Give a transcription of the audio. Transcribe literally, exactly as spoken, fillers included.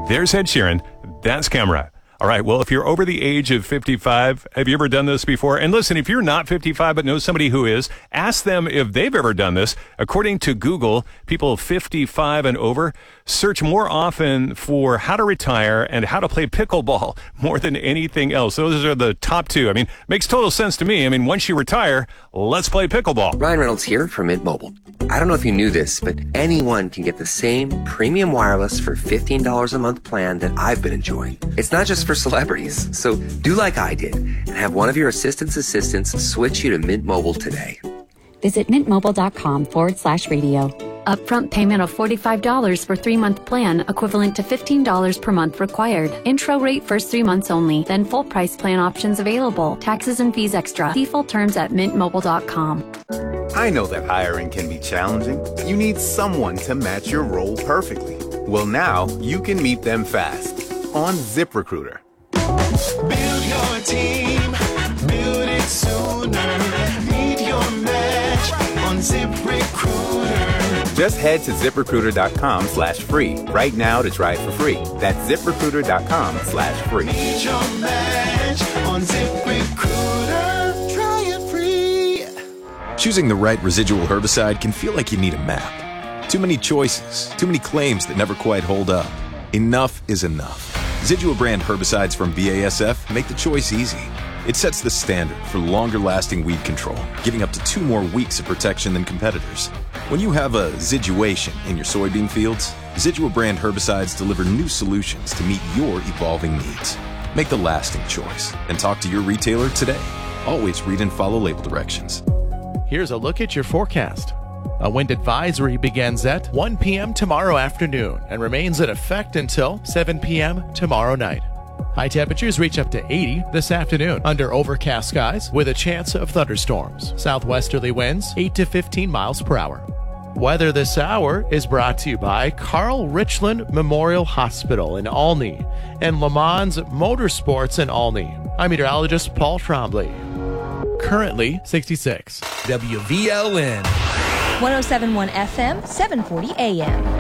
There's Ed Sheeran. That's Camera. All right, well, if you're over the age of fifty-five, have you ever done this before? And listen, if you're not fifty-five but know somebody who is, ask them if they've ever done this. According to Google, people fifty-five and over search more often for how to retire and how to play pickleball more than anything else. Those are the top two. I mean, makes total sense to me. I mean, once you retire, let's play pickleball. Ryan Reynolds here from Mint Mobile. I don't know if you knew this, but anyone can get the same premium wireless for fifteen dollars a month plan that I've been enjoying. It's not just for celebrities. So do like I did and have one of your assistant's assistants switch you to Mint Mobile today. Visit mintmobile.com forward slash radio. Upfront payment of forty-five dollars for three-month plan, equivalent to fifteen dollars per month required. Intro rate first three months only, then full price plan options available. Taxes and fees extra. See full terms at mint mobile dot com. I know that hiring can be challenging. You need someone to match your role perfectly. Well, now you can meet them fast on ZipRecruiter. Build your team, build it sooner. Meet your match on ZipRecruiter. Just head to ZipRecruiter.com slash free right now to try it for free. That's ZipRecruiter.com slash free. Meet your match on ZipRecruiter. Try it free. Choosing the right residual herbicide can feel like you need a map. Too many choices, too many claims that never quite hold up. Enough is enough. Zidua brand herbicides from B A S F make the choice easy. It sets the standard for longer-lasting weed control, giving up to two more weeks of protection than competitors. When you have a Ziduation in your soybean fields, Zidua brand herbicides deliver new solutions to meet your evolving needs. Make the lasting choice and talk to your retailer today. Always read and follow label directions. Here's a look at your forecast. A wind advisory begins at one p.m. tomorrow afternoon and remains in effect until seven p.m. tomorrow night. High temperatures reach up to eighty this afternoon under overcast skies with a chance of thunderstorms. Southwesterly winds eight to fifteen miles per hour. Weather this hour is brought to you by Carl Richland Memorial Hospital in Olney and Le Mans Motorsports in Olney. I'm meteorologist Paul Trombley. Currently sixty-six. W V L N. one oh seven point one F M, seven forty A M.